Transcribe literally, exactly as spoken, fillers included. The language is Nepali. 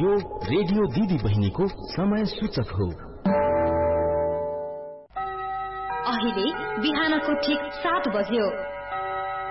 यो रेडियो दिदी बहिनीको समय सूचक हो। अहिले बिहानको ठीक सात बज्यो।